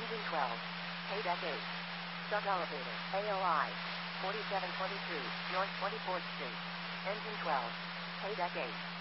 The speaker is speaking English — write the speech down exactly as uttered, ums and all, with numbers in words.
Engine twelve. Paydeck eight. Sub-elevator. A O I. forty-seven twenty-two, North twenty-fourth Street. Engine twelve. Paydeck eight.